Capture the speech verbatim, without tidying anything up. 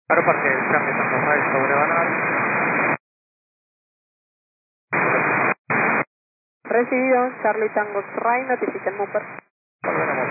Aeroparque Charlie Tango Ray sobre Banal. Recibido, Charlie Tango Ray, notifica el Mupper. Volveremos.